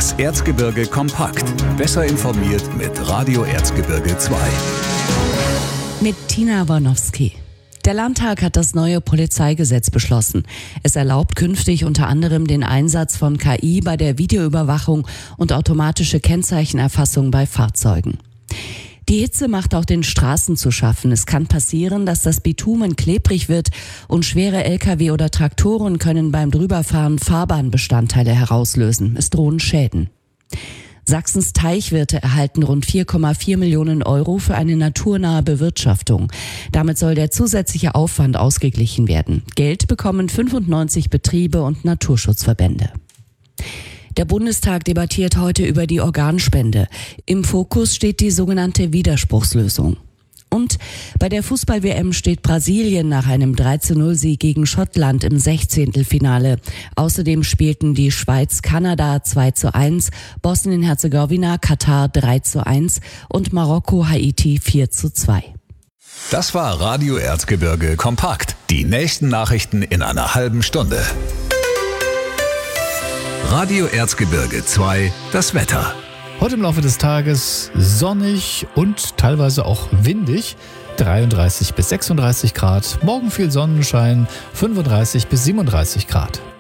Das Erzgebirge kompakt. Besser informiert mit Radio Erzgebirge 2. Mit Tina Warnowski. Der Landtag hat das neue Polizeigesetz beschlossen. Es erlaubt künftig unter anderem den Einsatz von KI bei der Videoüberwachung und automatische Kennzeichenerfassung bei Fahrzeugen. Die Hitze macht auch den Straßen zu schaffen. Es kann passieren, dass das Bitumen klebrig wird und schwere Lkw oder Traktoren können beim Drüberfahren Fahrbahnbestandteile herauslösen. Es drohen Schäden. Sachsens Teichwirte erhalten rund 4,4 Millionen Euro für eine naturnahe Bewirtschaftung. Damit soll der zusätzliche Aufwand ausgeglichen werden. Geld bekommen 95 Betriebe und Naturschutzverbände. Der Bundestag debattiert heute über die Organspende. Im Fokus steht die sogenannte Widerspruchslösung. Und bei der Fußball-WM steht Brasilien nach einem 3:0-Sieg gegen Schottland im 16. Außerdem spielten die Schweiz Kanada 2:1, Bosnien-Herzegowina Katar 3:1 und Marokko Haiti 4:2. Das war Radio Erzgebirge kompakt. Die nächsten Nachrichten in einer halben Stunde. Radio Erzgebirge 2, das Wetter. Heute im Laufe des Tages sonnig und teilweise auch windig, 33 bis 36 Grad. Morgen viel Sonnenschein, 35 bis 37 Grad.